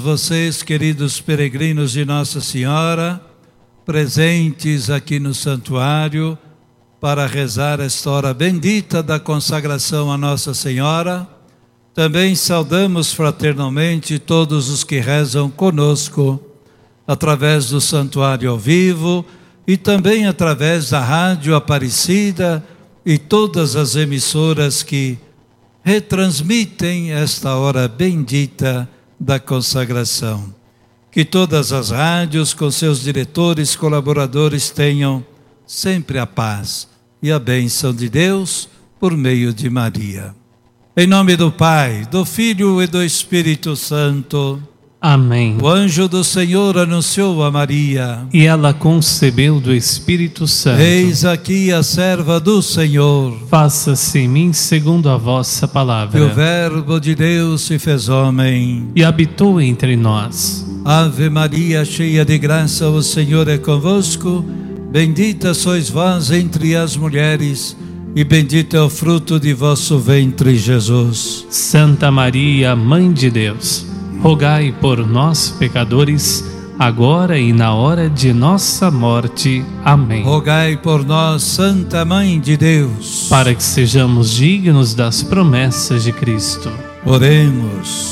vocês, queridos peregrinos de Nossa Senhora, presentes aqui no santuário para rezar esta hora bendita da consagração a Nossa Senhora. Também saudamos fraternalmente todos os que rezam conosco através do santuário ao vivo e também através da Rádio Aparecida e todas as emissoras que retransmitem esta hora bendita da consagração. Que todas as rádios com seus diretores, colaboradores tenham sempre a paz e a bênção de Deus por meio de Maria. Em nome do Pai, do Filho e do Espírito Santo. Amém. O anjo do Senhor anunciou a Maria. E ela concebeu do Espírito Santo. Eis aqui a serva do Senhor. Faça-se em mim segundo a vossa palavra. E o Verbo de Deus se fez homem. E habitou entre nós. Ave Maria, cheia de graça, o Senhor é convosco. Bendita sois vós entre as mulheres, e bendito é o fruto de vosso ventre, Jesus. Santa Maria, Mãe de Deus, rogai por nós, pecadores, agora e na hora de nossa morte. Amém. Rogai por nós, Santa Mãe de Deus, para que sejamos dignos das promessas de Cristo. Oremos.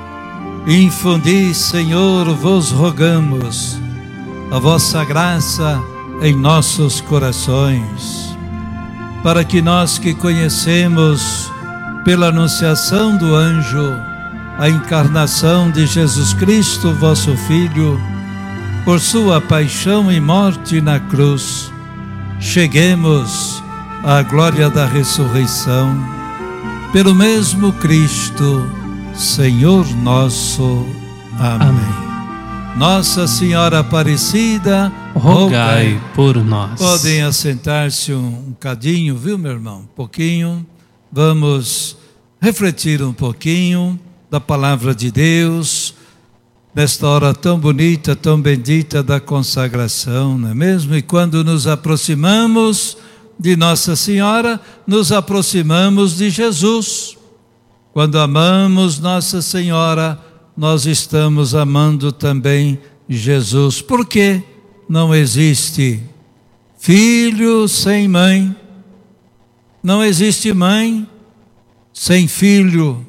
Infundi, Senhor, vos rogamos, a vossa graça em nossos corações, para que nós que conhecemos pela anunciação do anjo a encarnação de Jesus Cristo, vosso Filho, por sua paixão e morte na cruz, cheguemos à glória da ressurreição, pelo mesmo Cristo, Senhor nosso. Amém. Amém. Nossa Senhora Aparecida, rogai por nós. Podem assentar-se um bocadinho, viu, meu irmão? Um pouquinho. Vamos refletir um pouquinho da palavra de Deus, nesta hora tão bonita, tão bendita da consagração, não é mesmo? E quando nos aproximamos de Nossa Senhora, nos aproximamos de Jesus. Quando amamos Nossa Senhora, nós estamos amando também Jesus. Por quê? Não existe filho sem mãe, não existe mãe sem filho.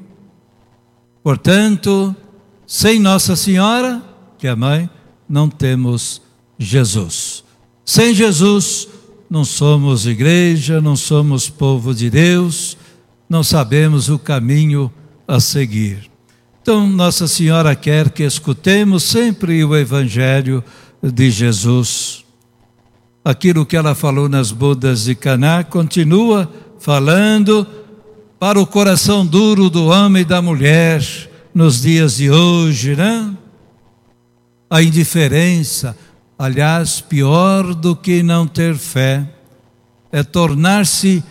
Portanto, sem Nossa Senhora, que é a mãe, não temos Jesus. Sem Jesus, não somos igreja, não somos povo de Deus, não sabemos o caminho a seguir. Então, Nossa Senhora quer que escutemos sempre o Evangelho de Jesus. Aquilo que ela falou nas bodas de Caná, continua falando para o coração duro do homem e da mulher nos dias de hoje, né? A indiferença, aliás, pior do que não ter fé, é tornar-se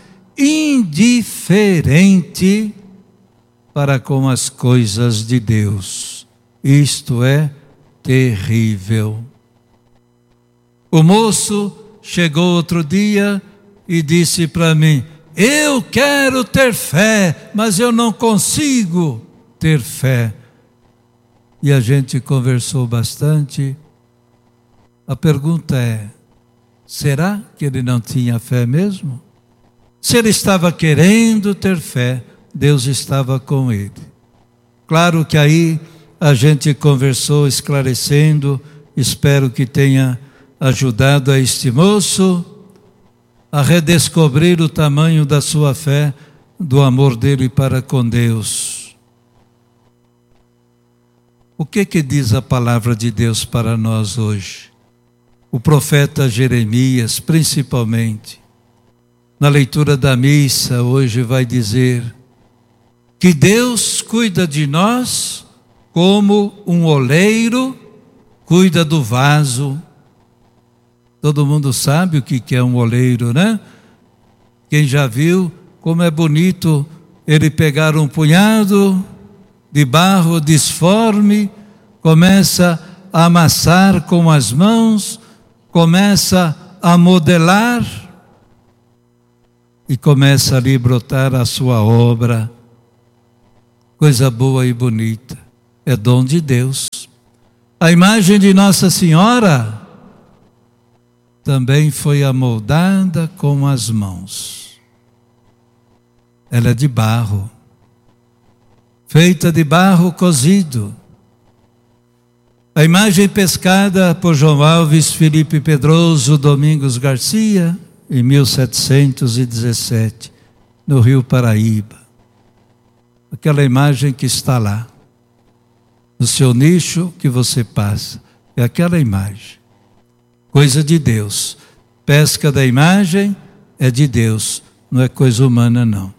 indiferente para com as coisas de Deus. Isto é terrível. O moço chegou outro dia e disse para mim: eu quero ter fé, mas eu não consigo ter fé. E a gente conversou bastante. A pergunta é: será que ele não tinha fé mesmo? Se ele estava querendo ter fé, Deus estava com ele. Claro que aí a gente conversou esclarecendo, espero que tenha ajudado a este moço a redescobrir o tamanho da sua fé, do amor dele para com Deus. O que diz a palavra de Deus para nós hoje? O profeta Jeremias, principalmente, na leitura da missa, hoje vai dizer que Deus cuida de nós como um oleiro cuida do vaso. Todo mundo sabe o que é um oleiro, né? Quem já viu como é bonito ele pegar um punhado de barro disforme, começa a amassar com as mãos, começa a modelar e começa ali brotar a sua obra. Coisa boa e bonita. é dom de Deus. A imagem de Nossa Senhora também foi amoldada com as mãos. Ela é de barro, feita de barro cozido. A imagem pescada por João Alves, Felipe Pedroso, Domingos Garcia, em 1717, no Rio Paraíba. Aquela imagem que está lá, no seu nicho que você passa, é aquela imagem. Coisa de Deus. Pesca da imagem é de Deus, não é coisa humana, não.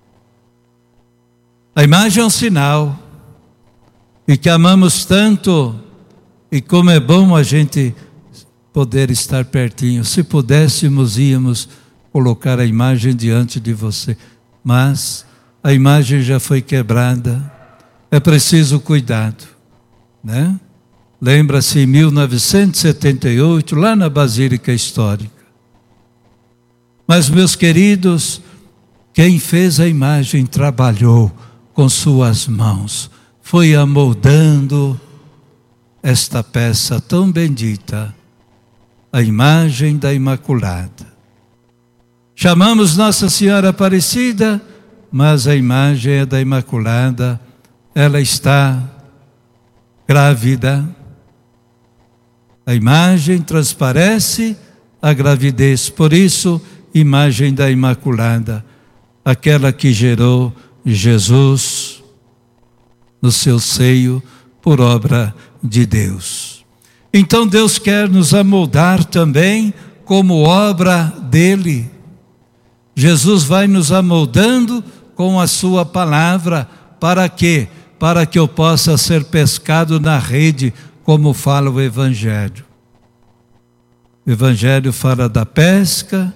A imagem é um sinal, e que amamos tanto, e como é bom a gente poder estar pertinho. Se pudéssemos, íamos colocar a imagem diante de você, mas a imagem já foi quebrada, é preciso cuidado, né? Lembra-se em 1978, lá na Basílica Histórica. Mas, meus queridos, quem fez a imagem trabalhou com suas mãos, foi amoldando esta peça tão bendita, a imagem da Imaculada. Chamamos Nossa Senhora Aparecida, mas a imagem é da Imaculada, ela está grávida. A imagem transparece a gravidez, por isso, imagem da Imaculada, aquela que gerou Jesus no seu seio por obra de Deus. Então Deus quer nos amoldar também como obra dele. Jesus vai nos amoldando com a sua palavra, para quê? Para que eu possa ser pescado na rede, como fala o Evangelho. O Evangelho fala da pesca,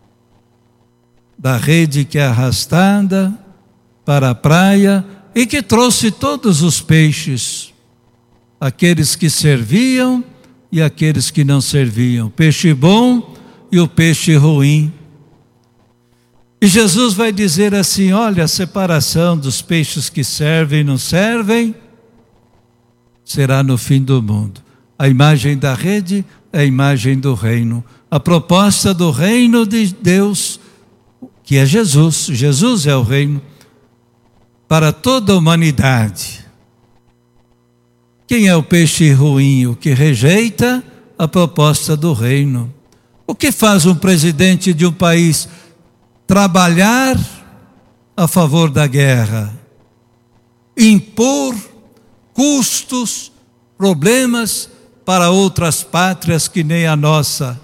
da rede que é arrastada para a praia e que trouxe todos os peixes, aqueles que serviam e aqueles que não serviam, peixe bom e o peixe ruim. E Jesus vai dizer assim: olha, a separação dos peixes que servem e não servem será no fim do mundo. A imagem da rede é a imagem do reino. A proposta do reino de Deus, que é Jesus. Jesus é o reino para toda a humanidade. Quem é o peixe ruim? O que rejeita a proposta do reino. O que faz um presidente de um país? Trabalhar a favor da guerra, impor custos, problemas para outras pátrias que nem a nossa.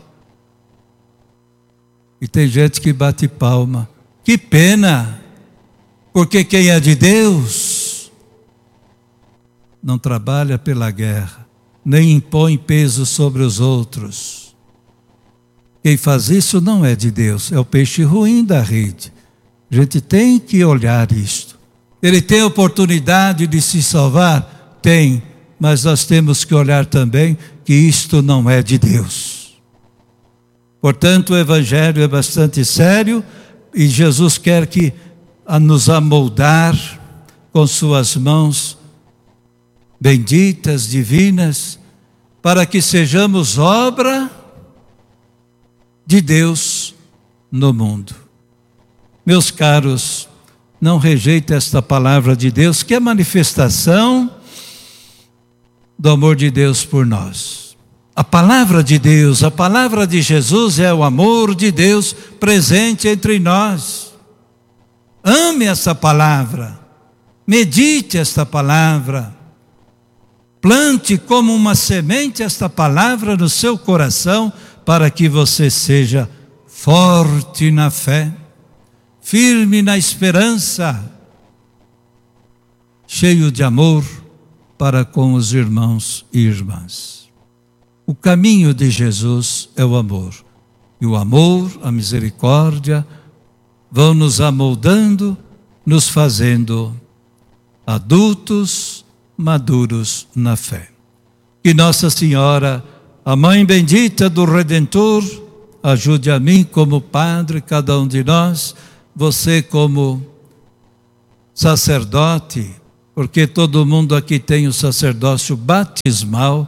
E tem gente que bate palma. Que pena, porque quem é de Deus não trabalha pela guerra, nem impõe peso sobre os outros. Quem faz isso não é de Deus, é o peixe ruim da rede. A gente tem que olhar isto. Ele tem oportunidade de se salvar? Tem, mas nós temos que olhar também que isto não é de Deus. Portanto, o Evangelho é bastante sério e Jesus quer que a nos amoldar com suas mãos benditas, divinas, para que sejamos obra de Deus no mundo. Meus caros, não rejeite esta palavra de Deus, que é manifestação do amor de Deus por nós. A palavra de Deus, a palavra de Jesus é o amor de Deus presente entre nós. Ame essa palavra, medite esta palavra, plante como uma semente esta palavra no seu coração, para que você seja forte na fé, firme na esperança, cheio de amor para com os irmãos e irmãs. O caminho de Jesus é o amor. E o amor, a misericórdia, vão nos amoldando, nos fazendo adultos, maduros na fé. Que Nossa Senhora, a Mãe bendita do Redentor, ajude a mim como padre, cada um de nós, você como sacerdote, porque todo mundo aqui tem o sacerdócio batismal,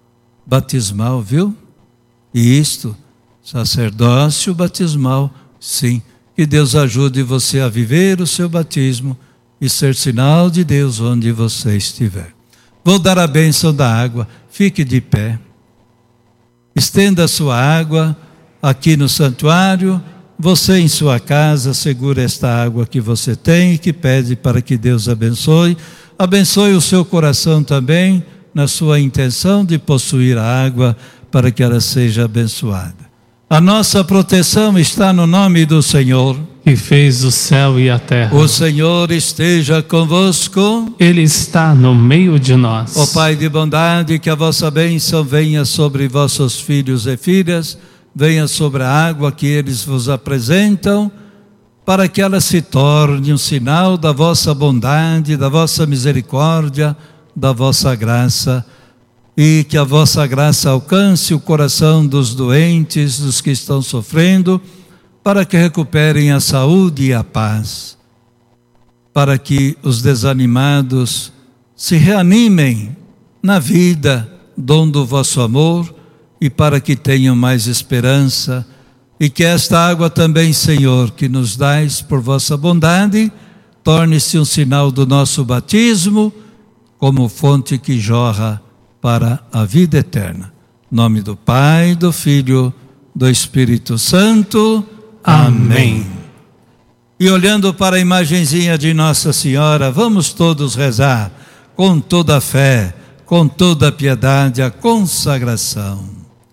viu? E isto, sacerdócio batismal, sim. Que Deus ajude você a viver o seu batismo e ser sinal de Deus onde você estiver. Vou dar a bênção da água, fique de pé. Estenda a sua água aqui no santuário. Você em sua casa, segura esta água que você tem e que pede para que Deus abençoe. Abençoe o seu coração também, na sua intenção de possuir a água, para que ela seja abençoada. A nossa proteção está no nome do Senhor, que fez o céu e a terra. O Senhor esteja convosco. Ele está no meio de nós. Ó Pai de bondade, que a vossa bênção venha sobre vossos filhos e filhas, venha sobre a água que eles vos apresentam, para que ela se torne um sinal da vossa bondade, da vossa misericórdia, da vossa graça, e que a vossa graça alcance o coração dos doentes, dos que estão sofrendo, para que recuperem a saúde e a paz, para que os desanimados se reanimem na vida, dom do vosso amor, e para que tenham mais esperança, e que esta água também, Senhor, que nos dais por vossa bondade, torne-se um sinal do nosso batismo, como fonte que jorra para a vida eterna. Em nome do Pai, do Filho, do Espírito Santo. Amém. E olhando para a imagenzinha de Nossa Senhora, vamos todos rezar com toda a fé, com toda a piedade, a consagração.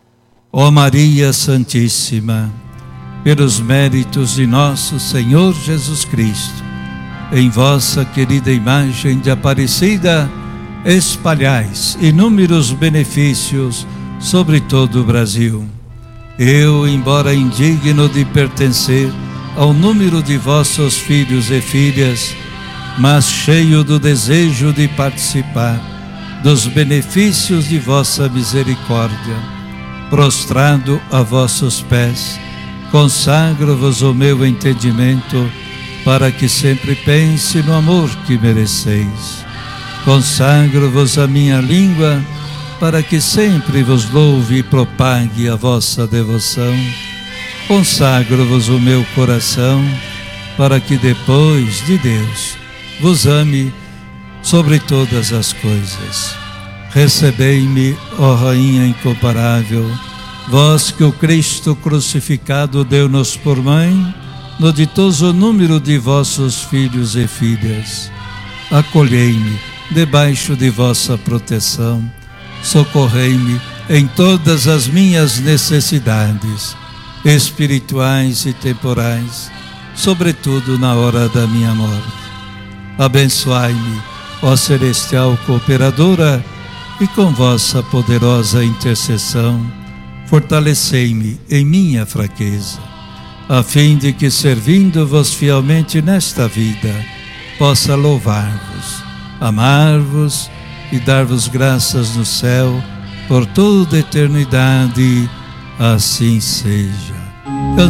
Ó Maria Santíssima, pelos méritos de nosso Senhor Jesus Cristo, em vossa querida imagem de Aparecida, espalhais inúmeros benefícios sobre todo o Brasil. Eu, embora indigno de pertencer ao número de vossos filhos e filhas, mas cheio do desejo de participar dos benefícios de vossa misericórdia, prostrado a vossos pés, consagro-vos o meu entendimento, para que sempre pense no amor que mereceis. Consagro-vos a minha língua, para que sempre vos louve e propague a vossa devoção. Consagro-vos o meu coração, para que depois de Deus vos ame sobre todas as coisas. Recebei-me, ó Rainha incomparável, vós que o Cristo crucificado deu-nos por mãe, no ditoso número de vossos filhos e filhas. Acolhei-me debaixo de vossa proteção, socorrei-me em todas as minhas necessidades, espirituais e temporais, sobretudo na hora da minha morte. Abençoai-me, ó celestial cooperadora, e com vossa poderosa intercessão, fortalecei-me em minha fraqueza, a fim de que, servindo-vos fielmente nesta vida, possa louvar-vos, amar-vos e dar-vos graças no céu por toda a eternidade. Assim seja.